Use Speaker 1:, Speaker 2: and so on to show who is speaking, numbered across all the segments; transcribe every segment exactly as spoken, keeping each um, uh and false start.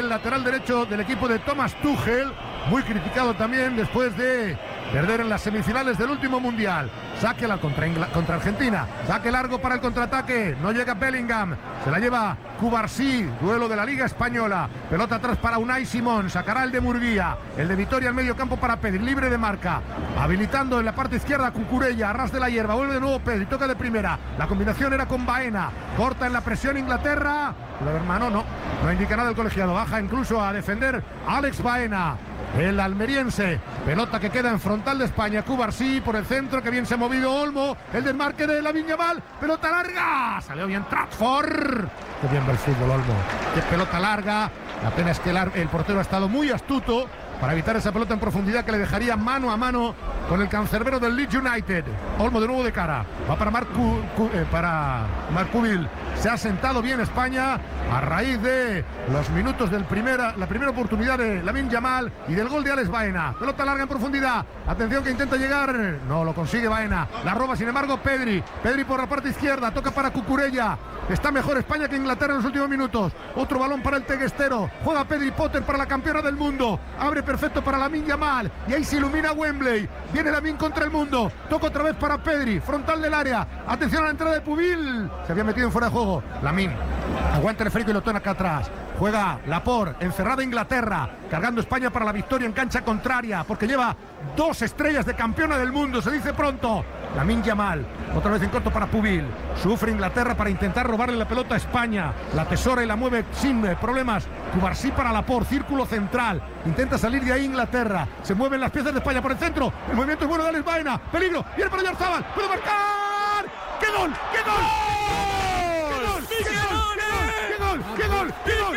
Speaker 1: lateral derecho del equipo de Thomas Tuchel, muy criticado también después de perder en las semifinales del último mundial. Saque la contra, contra Argentina, saque largo para el contraataque, no llega Bellingham, se la lleva Cubarsí, duelo de la Liga Española, pelota atrás para Unai Simón, sacará el de Murguía, el de Vitoria al medio campo para Pedri, libre de marca, habilitando en la parte izquierda Cucurella, a ras de la hierba, vuelve de nuevo Pedri, toca de primera, la combinación era con Baena, corta en la presión Inglaterra, la hermano no, no indica nada el colegiado, baja incluso a defender Alex Baena. El almeriense, pelota que queda en frontal de España, Cubarsí por el centro, que bien se ha movido Olmo, el desmarque de Lamine Yamal, pelota larga, salió bien Trafford, qué bien va el fútbol Olmo, qué pelota larga, la pena es que el, el portero ha estado muy astuto para evitar esa pelota en profundidad que le dejaría mano a mano con el cancerbero del Leeds United. Olmo de nuevo de cara, va para Marc eh, para Marc Cubil, se ha sentado bien España a raíz de los minutos de primera, la primera oportunidad de Lamine Yamal y del gol de Alex Baena. Pelota larga en profundidad, atención que intenta llegar, no lo consigue Baena, la roba sin embargo Pedri, Pedri por la parte izquierda, toca para Cucurella. Está mejor España que Inglaterra en los últimos minutos. Otro balón para el teguestero. Juega Pedri Potter para la campeona del mundo. Abre perfecto para Lamine Yamal. Y ahí se ilumina Wembley. Viene Lamine contra el mundo. Toca otra vez para Pedri. Frontal del área. Atención a la entrada de Pubil. Se había metido en fuera de juego. Lamine. Aguanta el frico y lo tona acá atrás. Juega Laporte, encerrada Inglaterra, cargando España para la victoria en cancha contraria, porque lleva dos estrellas de campeona del mundo, se dice pronto. Lamine Yamal, otra vez en corto para Pubil. Sufre Inglaterra para intentar robarle la pelota a España. La tesora y la mueve sin problemas. Cubarsí para Laporte, círculo central. Intenta salir de ahí Inglaterra. Se mueven las piezas de España por el centro. El movimiento es bueno de Alex Baena. Peligro, viene para Oyarzabal. ¡Puede marcar! ¡Qué gol! ¡Qué gol! ¡Qué gol! ¡Qué gol! ¡Qué gol! ¡Qué gol! ¡Qué gol!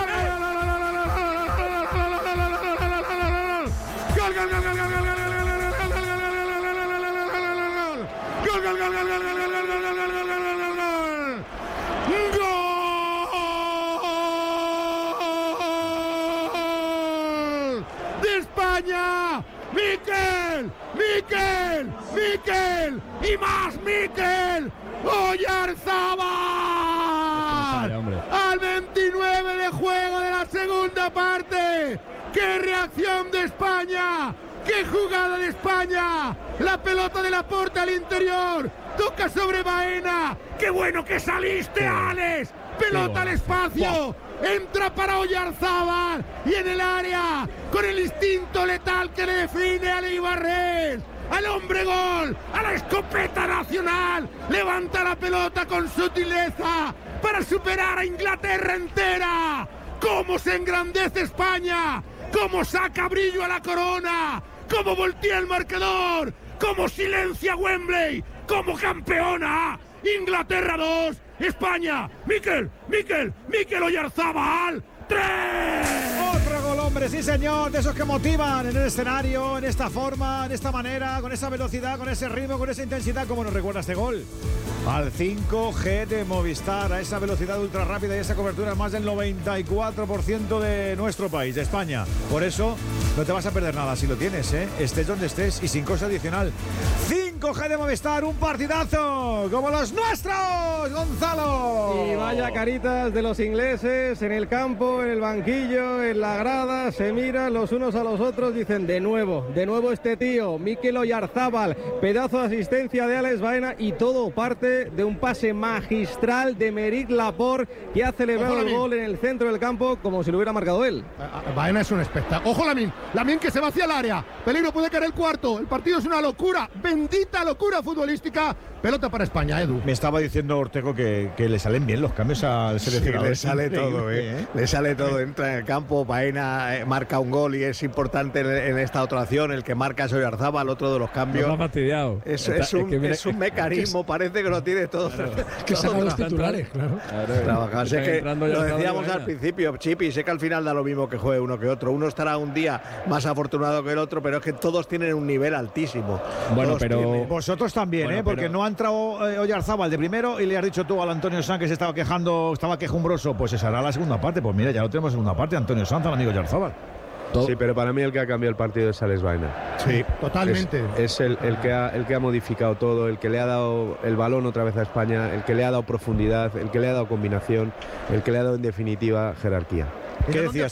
Speaker 1: ¡Mikel! ¡Mikel! ¡Mikel! ¡Y más Mikel! ¡Oyarzabal! Al veintinueve de juego de la segunda parte. ¡Qué reacción de España! ¡Qué jugada de España! La pelota de Laporte al interior. Toca sobre Baena. ¡Qué bueno que saliste, Alex! Pelota al espacio. Entra para Oyarzabal y en el área con el instinto letal que le define a Leibarres, al hombre gol, a la escopeta nacional, levanta la pelota con sutileza para superar a Inglaterra entera. Cómo se engrandece España, cómo saca brillo a la corona, cómo voltea el marcador, cómo silencia Wembley, como campeona. Inglaterra dos, España, Mikel, Mikel, Mikel Oyarzabal, tres.
Speaker 2: Otro gol, hombre, sí señor, de esos que motivan en el escenario, en esta forma, en esta manera, con esa velocidad, con ese ritmo, con esa intensidad, como nos recuerda este gol. Al cinco G de Movistar, a esa velocidad ultra rápida y esa cobertura más del noventa y cuatro por ciento de nuestro país, de España. Por eso no te vas a perder nada si lo tienes, ¿eh? Estés donde estés y sin coste adicional. cinco G de Movistar, un partidazo como los nuestros, Gonzalo.
Speaker 3: Y vaya caritas de los ingleses en el campo, en el banquillo, en la grada, se miran los unos a los otros, dicen de nuevo, de nuevo este tío, Mikel Oyarzabal, pedazo de asistencia de Alex Baena y todo parte de un pase magistral de Aymeric Laporte, que ha celebrado el gol en el centro del campo como si lo hubiera marcado él.
Speaker 1: Baena es un espectáculo. Ojo Lamine, Lamine que se va hacia el área, peligro, puede caer el cuarto, el partido es una locura, bendita locura futbolística. Pelota para España, Edu.
Speaker 2: Me estaba diciendo Ortego que, que le salen bien los cambios al seleccionador.
Speaker 4: Sí, le sale todo, ¿eh? ¿eh? Le sale todo, entra en el campo, Baena eh, marca un gol y es importante en, en esta otra acción, el que marca es Oyarzabal, otro de los cambios.
Speaker 3: No me ha fastidiado.
Speaker 4: Es, es, un, es, mira, es un mecanismo, es, parece que lo tiene todo. Claro,
Speaker 5: que sacan los titulares, claro.
Speaker 4: claro Trabajar, sé que lo decíamos al principio, Chipi, sé que al final da lo mismo que juegue uno que otro. Uno estará un día más afortunado que el otro, pero es que todos tienen un nivel altísimo.
Speaker 2: Bueno,
Speaker 4: todos
Speaker 2: pero
Speaker 4: tienen.
Speaker 2: Vosotros también,
Speaker 4: bueno,
Speaker 2: ¿eh? Porque
Speaker 4: pero...
Speaker 2: no ha entrado eh, Oyarzabal de primero y le has dicho tú al Antonio Sanz que se estaba quejando, estaba quejumbroso, pues esa será la segunda parte. Pues mira, ya lo tenemos en segunda parte, Antonio Sanz, al amigo Oyarzabal.
Speaker 6: Todo. Sí, pero para mí el que ha cambiado el partido es Alex Baena.
Speaker 1: Sí, totalmente.
Speaker 6: Es, es el, el, que ha, el que ha modificado todo, el que le ha dado el balón otra vez a España, el que le ha dado profundidad, el que le ha dado combinación, el que le ha dado en definitiva jerarquía.
Speaker 2: ¿Qué decías?